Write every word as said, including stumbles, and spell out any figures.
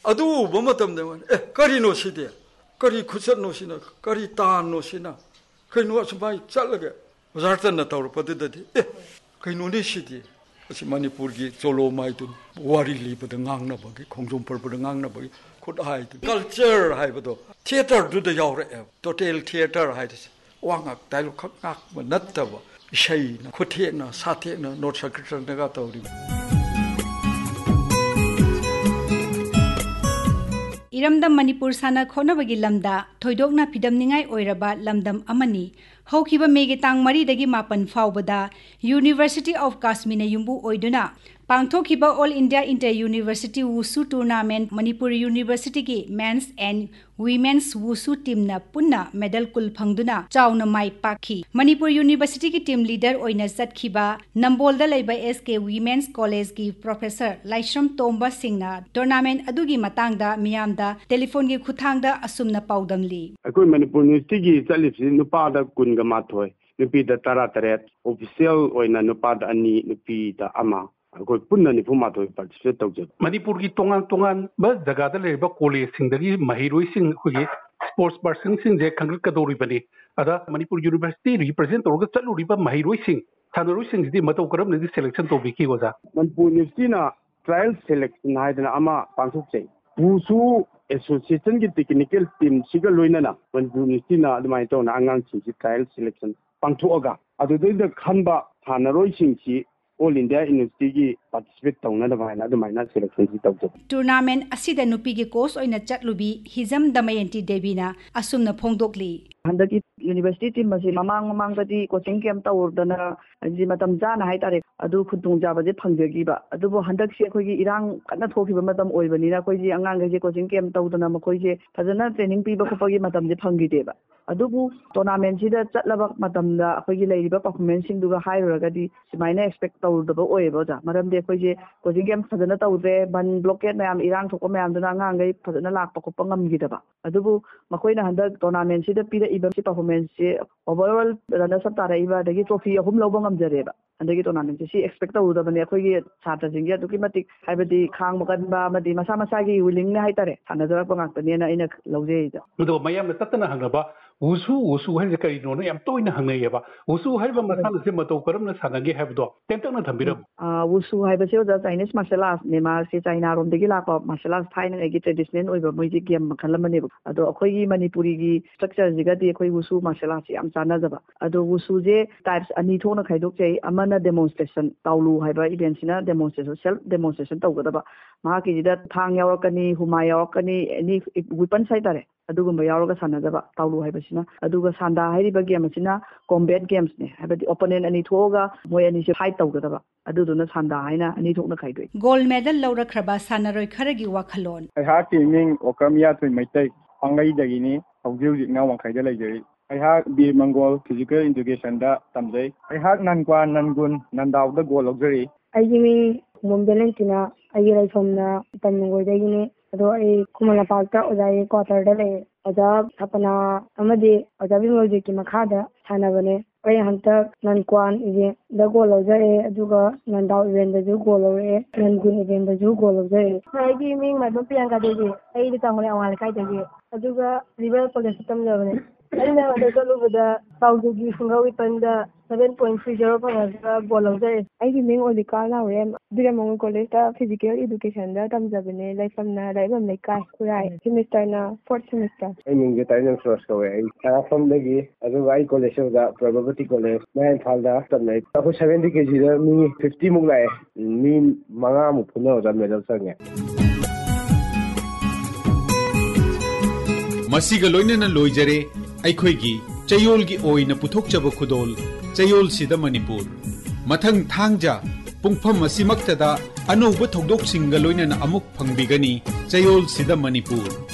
ꯑꯗꯨ ꯎꯕ ꯃꯇꯝꯗ ꯑꯦ ꯀꯔꯤꯅꯣ ꯁꯤꯗꯤ ꯀꯔꯤ ꯈꯨꯆꯠꯅꯣ ꯁꯤꯅ ꯀꯔꯤ ꯇꯥꯟꯅꯣ ꯁꯤꯅ ꯀꯩꯅꯣ ꯑꯁꯨꯃꯥꯏ ꯆꯠꯂꯒ ꯑꯣꯖꯥꯔꯇꯅ ꯇꯧꯔꯛꯄꯗꯨꯗꯗꯤ ꯑꯦ ꯀꯩꯅꯣꯅꯦ ꯁꯤꯗꯤ ꯑꯁꯤ ꯃꯅꯤꯄꯨꯔꯒꯤ ꯆꯣꯂꯣ ꯃꯥꯏꯗꯨ ꯋꯥꯔꯤ ꯂꯤꯕꯗ ꯉꯥꯡꯅꯕꯒꯤ ꯈꯣꯡꯖꯣꯝ ꯄꯔꯕꯗ ꯉꯥꯡꯅꯕꯒꯤ ꯈꯨꯠꯍꯥꯏꯗꯨ ꯀꯜꯆꯔ ꯍꯥꯏꯕꯗꯣ ꯊꯤꯌꯦꯇꯔꯗꯨꯗ ꯌꯥꯎꯔꯛꯑꯦꯕ ꯇꯣꯇꯦꯜ ꯊꯤꯌꯦꯇꯔ ꯍꯥꯏꯔꯤꯁꯦ ꯋꯥ ꯉꯥꯛ ꯗꯥꯏꯂꯣꯛ ꯈꯛ ꯉꯥꯛꯄ ꯅꯠꯇꯕ ꯏꯁꯩꯅ ꯈꯨꯠꯊꯦꯛꯅ ꯁꯥꯊꯦꯛꯅ ꯅꯣꯠ ꯁꯦꯀ꯭ꯔꯦꯇꯔꯅꯒ ꯇꯧꯔꯤꯕ ꯏꯔꯝꯗꯝ ꯃꯅꯤꯄꯨꯔ ꯁꯥꯟꯅ ꯈꯣꯠꯅꯕꯒꯤ ꯂꯝꯗ ꯊꯣꯏꯗꯣꯛꯅ ꯐꯤꯗꯝꯅꯤꯡꯉꯥꯏ ꯑꯣꯏꯔꯕ ꯂꯝꯗꯝ ꯑꯃꯅꯤ ꯍꯧꯈꯤꯕ ꯃꯦꯒꯤ ꯇꯥꯡ ꯃꯔꯤꯗꯒꯤ ꯃꯥꯄꯟ ꯐꯥꯎꯕꯗ ꯌꯨꯅꯤꯚꯔꯁꯤꯇꯤ ꯑꯣꯐ ꯀꯥꯁꯃꯤꯔꯅ ꯌꯨꯝꯕꯨ ꯑꯣꯏꯗꯨꯅ ꯄꯥꯡꯊꯣꯛꯈꯤꯕ all India enter university ꯋꯨꯁꯨ tournament Manipur ꯌꯨꯅꯤꯚꯔꯁꯤꯇꯤꯒꯤ ꯃꯦꯟꯁ ꯑꯦꯟ ꯋꯤꯃꯦꯟꯁ ꯋꯨꯁꯨ ꯇꯤꯝꯅ ꯄꯨꯟꯅ ꯃꯦꯗꯜ ꯀꯨꯜ ꯐꯪꯗꯨꯅ ꯆꯥꯎꯅ ꯃꯥꯏ ꯄꯥꯛꯈꯤ ꯃꯅꯤꯄꯨꯔ ꯌꯨꯅꯤꯚꯔꯁꯤꯇꯤꯒꯤ ꯇꯤꯝ ꯂꯤꯗꯔ ꯑꯣꯏꯅ ꯆꯠꯈꯤꯕ ꯅꯝꯕꯣꯜꯗ ꯂꯩꯕ ꯑꯦꯁ ꯀꯦ ꯋꯤꯃꯦꯟꯁ ꯀꯣꯂꯦꯖꯀꯤ ꯄ꯭ꯔꯣꯐꯦꯁꯔ ꯂꯥꯏꯁ꯭ꯔꯝ ꯇꯣꯝꯕ ꯁꯤꯡꯅ ꯇꯣꯔꯅꯥꯃꯦꯟ ꯑꯗꯨꯒꯤ ꯃꯇꯥꯡꯗ ꯃꯤꯌꯥꯝꯗ ꯇꯦꯂꯤꯐꯣꯟꯒꯤ ꯈꯨꯊꯥꯡꯗ ꯑꯁꯨꯝꯅ ꯄꯥꯎꯗꯝꯂꯤ ꯑꯩꯈꯣꯏ ꯃꯅꯤꯄꯨꯔ ꯌꯨꯅꯤꯚꯔꯁꯤꯇꯤꯒꯤ ꯆꯠꯂꯤꯕꯁꯤ ꯅꯨꯄꯥꯗ ꯀꯨꯟꯒ ꯃꯥꯊꯣꯏ ꯅꯨꯄꯤꯗ ꯇꯔꯥ ꯇꯔꯦꯠ ꯑꯣꯐꯤꯁꯤꯌꯦꯜ ꯑꯣꯏꯅ ꯅꯨꯄꯥꯗ ꯑꯅꯤ ꯅꯨꯄꯤꯗ ꯑꯃ ꯑꯩꯈꯣꯏ ꯄꯨꯟꯅ ꯅꯤꯐꯨ ꯃꯥꯊꯣꯏ ꯄꯥꯔꯇꯤꯁꯤꯄꯦꯠ ꯇꯧꯖꯩ ꯃꯅꯤꯄꯨꯔꯒꯤ ꯇꯣꯉꯥꯟ ꯇꯣꯉꯥꯟꯕ ꯖꯒꯥꯗ ꯂꯩꯔꯤꯕ ꯀꯣꯂꯦꯖꯁꯤꯡꯗꯒꯤ ꯃꯍꯩꯔꯣꯏꯁꯤꯡ ꯑꯩꯈꯣꯏꯒꯤ ꯁ꯭ꯄꯣꯔꯠꯁ ꯄꯔꯁꯟꯁꯤꯡꯁꯦ ꯈꯪꯒꯠꯀꯗꯧꯔꯤꯕꯅꯤ ꯑꯗ ꯃꯅꯤꯄꯨꯔ ꯌꯨꯅꯤꯚꯔꯁꯤꯇꯤ ꯔꯤꯄ꯭ꯔꯖꯦꯟ ꯇꯧꯔꯒ ꯆꯠꯂꯨꯔꯤꯕ ꯃꯍꯩꯔꯣꯏꯁꯤꯡ ꯁꯥꯟꯅꯔꯣꯏꯁꯤꯡꯁꯤꯗꯤ ꯃꯇꯧ ꯀꯔꯝꯅꯗꯤ ꯁꯦꯂꯦꯛꯁꯟ ꯇꯧꯕꯤꯈꯤ ꯑꯣꯖꯥ ꯃꯅꯤꯄꯨꯔ ꯌꯨꯅꯤꯚꯔꯁꯤꯇꯤꯅ ꯇ꯭ꯔꯥꯌꯦꯜ ꯁꯦꯂꯦꯛꯁꯟ ꯍꯥꯏꯗꯅ ꯑꯃ ꯄꯥꯡꯊꯣꯛꯆꯩ ꯋꯨꯁꯨ ꯑꯦꯁꯣꯁꯤꯌꯦꯁꯟꯒꯤ ꯇꯦꯛꯅꯤꯀꯦꯜ ꯇꯤꯝꯁꯤꯒ ꯂꯣꯏꯅꯅ ꯃꯅꯤꯄꯨꯔ ꯌꯨꯅꯤꯚꯔꯁꯤꯇꯤꯅ ꯑꯗꯨꯃꯥꯏꯅ ꯇꯧꯅ ꯑꯉꯥꯡꯁꯤꯡꯁꯤ ꯇ꯭ꯔꯥꯌꯦꯜ ꯁꯦꯂꯦꯛꯁꯟ ꯄꯥꯡꯊꯣꯛꯑꯒ ꯑꯗꯨꯗꯩꯗ ꯈꯟꯕ ꯁꯥꯟꯅꯔꯣꯏꯁꯤꯡꯁꯤ ꯑꯣꯜ ꯏꯟꯗꯤꯌꯥ ꯌꯨꯅꯤꯚꯔꯁꯤꯇꯤꯒꯤ ꯄꯥꯔꯇꯤꯁꯤꯄꯦꯠ ꯇꯧꯅꯅꯕ ꯍꯥꯏꯅ ꯑꯗꯨꯃꯥꯏꯅ ꯁꯦꯂꯦꯛꯁꯟꯁꯤ ꯇꯧꯖꯩ ꯇꯨꯔꯅꯥꯃꯦꯟ ꯑꯁꯤꯗ ꯅꯨꯄꯤꯒꯤ ꯀꯣꯆ ꯑꯣꯏꯅ ꯆꯠꯂꯨꯕꯤ ꯍꯤꯖꯝ ꯗꯃꯌꯟꯇꯤ ꯗꯦꯕꯤꯅ ꯑꯁꯨꯝꯅ ꯐꯣꯡꯗꯣꯛꯂꯤ ꯍꯟꯗꯛꯀꯤ ꯌꯨꯅꯤꯚꯔꯁꯤꯇꯤ ꯇꯤꯝ ꯑꯁꯤ ꯃꯃꯥꯡ ꯃꯃꯥꯡꯗꯗꯤ ꯀꯣꯆꯤꯡ ꯀꯦꯝꯞ ꯇꯧꯗꯅ ꯍꯥꯏꯗꯤ ꯃꯇꯝ ꯆꯥꯅ ꯍꯥꯏꯇꯥꯔꯦ ꯑꯗꯨ ꯈꯨꯗꯣꯡꯆꯥꯕꯁꯦ ꯐꯪꯖꯈꯤꯕ ꯑꯗꯨꯕꯨ ꯍꯟꯗꯛꯁꯦ ꯑꯩꯈꯣꯏꯒꯤ ꯏꯔꯥꯡ ꯀꯟꯅ ꯊꯣꯛꯈꯤꯕ ꯃꯇꯝ ꯑꯣꯏꯕꯅꯤꯅ ꯑꯩꯈꯣꯏꯁꯦ ꯑꯉꯥꯡꯈꯩꯁꯦ ꯀꯣꯆꯤꯡ ꯀꯦꯝꯞ ꯇꯧꯗꯅ ꯃꯈꯣꯏꯁꯦ ꯐꯖꯅ ꯇ꯭ꯔꯦꯅꯤꯡ ꯄꯤꯕ ꯈꯣꯠꯄꯒꯤ ꯃꯇꯝꯁꯦ ꯐꯪꯈꯤꯗꯦꯕ ꯑꯗꯨꯕꯨ ꯇꯣꯔꯅꯥꯃꯦꯟꯁꯤꯗ ꯆꯠꯂꯕ ꯃꯇꯝꯗ ꯑꯩꯈꯣꯏꯒꯤ ꯂꯩꯔꯤꯕ ꯄꯔꯐꯣꯔꯃꯦꯟꯁꯁꯤꯡꯗꯨꯒ ꯍꯥꯏꯔꯨꯔꯒꯗꯤ ꯁꯨꯃꯥꯏꯅ ꯑꯦꯛꯁꯄꯦꯛ ꯇꯧꯔꯨꯗꯕ ꯑꯣꯏꯌꯦꯕ ꯑꯣꯖꯥ ꯃꯔꯝꯗꯤ ꯑꯩꯈꯣꯏꯁꯦ ꯀꯣꯆꯤꯡ ꯀꯦꯝꯞ ꯐꯖꯅ ꯇꯧꯗ꯭ꯔꯦ ꯕꯟ ꯕ꯭ꯂꯣꯀꯦꯠ ꯃꯌꯥꯝ ꯏꯔꯥꯡ ꯊꯣꯛꯄ ꯃꯌꯥꯝꯗꯨꯅ ꯑꯉꯥꯡꯈꯩ ꯐꯖꯅ ꯂꯥꯛꯄ ꯈꯣꯠꯄ ꯉꯝꯈꯤꯗꯕ ꯑꯗꯨꯕꯨ ꯃꯈꯣꯏꯅ ꯍꯟꯗꯛ ꯇꯣꯔꯅꯥꯃꯦꯟꯁꯤꯗ ꯄꯤꯔꯛꯏꯕ ꯄꯔꯐꯣꯔꯃꯦꯟꯁꯁꯤ ꯑꯣꯚꯔꯑꯣꯜ ꯔꯅꯔꯁ ꯑꯞ ꯇꯥꯔꯛꯏꯕ ꯑꯗꯒꯤ ꯇ꯭ꯔꯣꯐꯤ ꯑꯍꯨꯝ ꯂꯧꯕ ꯉꯝꯖꯔꯦꯕ ꯍꯟꯗꯛꯀꯤ ꯇꯣꯔꯅꯥꯃꯦꯟꯁꯦ ꯁꯤ ꯑꯦꯛꯁꯄꯦꯛ ꯇꯧꯔꯨꯗꯕꯅꯦ ꯑꯩꯈꯣꯏꯒꯤ ꯁꯥꯇ꯭ꯔꯁꯤꯡꯁꯦ ꯑꯗꯨꯛꯀꯤ ꯃꯇꯤꯛ ꯍꯥꯏꯕꯗꯤ ꯈꯥꯡꯕ ꯀꯟꯕ ꯑꯃꯗꯤ ꯃꯁꯥ ꯃꯁꯥꯒꯤ ꯋꯤꯂꯤꯡꯅꯦ ꯍꯥꯏꯇꯥꯔꯦ ꯁꯥꯟꯅꯖꯔꯛꯄ ꯉꯥꯛꯇꯅꯦꯅ ꯑꯩꯅ ꯂꯧꯖꯩꯗ ꯑꯗꯨꯒ ꯃꯌꯥꯝꯅ ꯇꯠꯇꯅ ꯍꯪꯅꯕ ꯋꯨꯁꯨ ꯋꯨꯁꯨ ꯍꯥꯏꯁꯦ ꯀꯔꯤꯅꯣꯅ ꯌꯥꯝ ꯇꯣꯏꯅ ꯍꯪꯅꯩꯌꯦꯕ ꯋꯨꯁꯨ ꯍꯥꯏꯔꯤꯕ ꯃꯁꯥꯟꯅꯁꯦ ꯃꯇꯧ ꯀꯔꯝꯅ ꯁꯥꯟꯅꯒꯦ ꯍꯥꯏꯕꯗꯣ ꯇꯦꯟꯇꯛꯅ ꯊꯝꯕꯤꯔꯝꯃꯨ ꯋꯨꯁꯨ ꯍꯥꯏꯕꯁꯦ ꯑꯣꯖꯥ ꯆꯥꯏꯅꯤꯁ ꯃꯥꯔꯁꯦꯜ ꯑꯥꯔꯠꯅꯦ ꯃꯥꯁꯤ ꯆꯥꯏꯅꯥꯔꯣꯝꯗꯒꯤ ꯂꯥꯛꯄ ꯃꯥꯔꯁꯦꯜ ꯑꯥꯔꯠ ꯊꯥꯏꯅꯉꯩꯒꯤ ꯇ꯭ꯔꯦꯗꯤꯁꯅꯦꯜ ꯑꯣꯏꯕ ꯃꯣꯏꯁꯤ ꯒꯦꯝ ꯃꯈꯜ ꯑꯃꯅꯦꯕ ꯑꯗꯣ ꯑꯩꯈꯣꯏꯒꯤ ꯃꯅꯤꯄꯨꯔꯤꯒꯤ ꯁ꯭ꯇꯔꯛꯆꯔꯁꯤꯒꯗꯤ ꯑꯩꯈꯣꯏ ꯋꯨꯁꯨ ꯃꯥꯔꯁꯦꯜ ꯑꯥꯔꯠꯁꯤ ꯌꯥꯝ ꯆꯥꯟꯅꯖꯕ ꯑꯗꯣ ꯋꯨꯁꯨꯁꯦ ꯇꯥꯏꯞꯁ ꯑꯅꯤ ꯊꯣꯛꯅ ꯈꯥꯏꯗꯣꯛꯆꯩ ꯑꯃꯅ ꯗꯦꯃꯣꯟꯁꯇ꯭ꯔꯦꯁꯟ ꯇꯥꯎꯂꯨ ꯍꯥꯏꯕ ꯏꯚꯦꯟꯁꯤꯅ ꯗꯦꯃꯣꯟꯁꯇ꯭ꯔꯦꯁꯟ ꯁꯦꯜꯐ ꯗꯦꯃꯣꯟꯁꯇ꯭ꯔꯦꯁꯟ ꯇꯧꯒꯗꯕ ꯃꯍꯥꯛꯀꯤꯁꯤꯗ ꯊꯥꯡ ꯌꯥꯎꯔꯛꯀꯅꯤ ꯍꯨꯃꯥ ꯌꯥꯎꯔꯛꯀꯅꯤ ꯑꯦꯅꯤ ꯋꯤꯄꯟꯁ ꯍꯥꯏꯇꯥꯔꯦ ꯑꯗꯨꯒꯨꯝꯕ ꯌꯥꯎꯔꯒ ꯁꯥꯟꯅꯖꯕ ꯇꯥꯎꯂꯨ ꯍꯥꯏꯕꯁꯤꯅ ꯑꯗꯨꯒ ꯁꯥꯟꯗꯥ ꯍꯥꯏꯔꯤꯕ ꯒꯦꯝ ꯑꯁꯤꯅ ꯀꯣꯝꯕꯦꯠ ꯒꯦꯝꯁꯅꯦ ꯍꯥꯏꯕꯗꯤ ꯑꯣꯄꯣꯅꯦꯟ ꯑꯅꯤ ꯊꯣꯛꯑꯒ ꯃꯣꯏ ꯑꯅꯤꯁꯦ ꯐꯥꯏꯠ ꯇꯧꯒꯗꯕ ꯑꯗꯨꯗꯨꯅ ꯁꯥꯟꯗꯥ ꯍꯥꯏꯅ ꯑꯅꯤ ꯊꯣꯛꯅ ꯈꯥꯏꯗꯣꯛꯏ ꯒꯣꯜ ꯃꯦꯗꯜ ꯂꯧꯔꯛꯈ꯭ꯔꯕ ꯁꯥꯟꯅꯔꯣꯏ ꯈꯔꯒꯤ ꯋꯥꯈꯜꯂꯣꯟ ꯑꯩꯍꯥꯛꯀꯤ ꯃꯤꯡ ꯑꯣꯀ꯭ꯔꯝꯌꯥꯊꯣꯏ ꯃꯩꯇꯩ ꯄꯥꯡꯂꯩꯗꯒꯤꯅꯤ ꯍꯧꯖꯤꯛ ꯍꯧꯖꯤꯛꯅ ꯋꯥꯡꯈꯩꯗ ꯂꯩꯖꯔꯤ ꯑꯩꯍꯥꯛ ꯕꯤꯔ ꯃꯪꯒꯣꯜ ꯐꯤꯖꯤꯀꯦꯜ ꯏꯗꯨꯀꯦꯁꯟꯗ ꯇꯝꯖꯩ ꯑꯩꯍꯥꯛ ꯅꯟꯀ꯭ꯋꯥ ꯅꯟꯒꯨꯟ ꯅꯟꯗꯥꯎꯗ ꯒꯣꯜ ꯂꯧꯖꯔꯤ ꯑꯩꯒꯤ ꯃꯤꯡ ꯈꯨꯃꯟ ꯚꯦꯂꯦꯟꯇꯤꯅꯥ ꯑꯩꯒꯤ ꯂꯩꯐꯝꯅ ꯇꯝꯅꯒꯣꯏꯗꯒꯤꯅꯤ ꯑꯗꯣ ꯑꯩ ꯈꯨꯃꯟ ꯂꯝꯄꯥꯛꯇ ꯑꯣꯖꯥꯒꯤ ꯀ꯭ꯋꯥꯇꯔꯗ ꯂꯩ ꯑꯣꯖꯥ ꯊꯄꯅꯥ ꯑꯃꯗꯤ ꯑꯣꯖꯥ ꯕꯤꯃꯣꯜꯖꯤꯠꯀꯤ ꯃꯈꯥꯗ ꯁꯥꯟꯅꯕꯅꯦ ꯑꯩ ꯍꯟꯗꯛ ꯅꯟꯀ꯭ꯋꯥꯟ ꯏꯚꯦꯟꯗ ꯒꯣꯜ ꯂꯧꯖꯔꯛꯑꯦ ꯑꯗꯨꯒ ꯅꯟꯗꯥꯎ ꯏꯚꯦꯟꯗꯁꯨ ꯒꯣꯜ ꯂꯧꯔꯛꯑꯦ ꯅꯟꯒꯨꯟ ꯏꯚꯦꯟꯗꯁꯨ ꯒꯣꯜ ꯂꯧꯖꯔꯛꯑꯦ ꯑꯩꯒꯤ ꯃꯤꯡ ꯃꯥꯏꯕꯝ ꯄ꯭ꯔꯤꯌꯥꯡꯀꯥ ꯗꯦꯕꯤ ꯑꯩꯗꯤ ꯇꯥꯡꯈꯨꯜ ꯑꯋꯥꯡ ꯂꯩꯀꯥꯏꯗꯒꯤ ꯑꯗꯨꯒ ꯔꯤꯕꯔ ꯀꯣꯂꯦꯖꯇ ꯇꯝꯖꯕꯅꯦ ꯑꯩꯅ ꯍꯟꯗꯛ ꯆꯠꯂꯨꯕꯗ ꯄꯥꯎꯖꯒꯤ ꯐꯨꯡꯒꯥ ꯋꯤꯄꯟꯗ seven point three zero ꯐꯪꯉꯒ goal ꯂꯧꯖꯔꯛꯑꯦ ꯑꯩꯒꯤ ꯃꯤꯡ ꯑꯣꯂꯤꯀꯥ ꯅꯥꯎꯔꯦꯝ ꯕꯤꯔꯃꯪꯒꯣꯜ ꯀꯣꯂꯦꯖꯇ ꯐꯤꯖꯤꯀꯦꯜ ꯏꯗꯨꯀꯦꯁꯟꯗ ꯇꯝꯖꯕꯅꯦ ꯂꯩꯐꯝꯅ ꯂꯩꯐꯝ ꯂꯩꯀꯥꯏ ꯈꯨꯔꯥꯏ ꯁꯦꯃꯤꯁꯇꯔꯅ ꯐꯣꯔꯠ ꯁꯦꯃꯤꯁꯇꯔ ꯑꯩ ꯃꯤꯡꯁꯦ ꯇꯥꯏꯖꯟ ꯁꯣꯔꯁ ꯀꯧꯋꯦ ꯑꯩ ꯁꯉꯥꯐꯝꯗꯒꯤ ꯑꯗꯨꯒ ꯑꯩ ꯀꯣꯂꯦꯖ ꯑꯣꯖꯥ ꯄ꯭ꯔꯚꯥꯕꯇꯤ ꯀꯣꯂꯦꯖ ꯃꯌꯥꯏ ꯏꯝꯐꯥꯜꯗ ꯇꯝꯅꯩ ꯑꯩꯈꯣꯏ ꯁꯚꯦꯟꯇꯤ ꯀꯦꯖꯤꯗ ꯃꯤ ꯐꯤꯐꯇꯤꯃꯨꯛ ꯂꯥꯛꯑꯦ ꯃꯤ ꯃꯉꯥꯃꯨꯛ ꯐꯨꯅꯕꯗ ꯃꯦꯗꯜ ꯆꯪꯉꯦ ꯃꯁꯤꯒ ꯂꯣꯏꯅꯅ ꯂꯣꯏꯖꯔꯦ ꯑꯩꯈꯣꯏꯒꯤ ꯆꯌꯣꯜꯒꯤ ꯑꯣꯏꯅ ꯄꯨꯊꯣꯛꯆꯕ ꯈꯨꯗꯣꯜ ꯆꯌꯣꯜꯁꯤꯗ ꯃꯅꯤꯄꯨꯔ ꯃꯊꯪ ꯊꯥꯡꯖ ꯄꯨꯡꯐꯝ ꯑꯁꯤꯃꯛꯇꯗ ꯑꯅꯧꯕ ꯊꯧꯗꯣꯛꯁꯤꯡꯒ ꯂꯣꯏꯅꯅ ꯑꯃꯨꯛ ꯐꯪꯕꯤꯒꯅꯤ ꯆꯌꯣꯜꯁꯤꯗ ꯃꯅꯤꯄꯨꯔ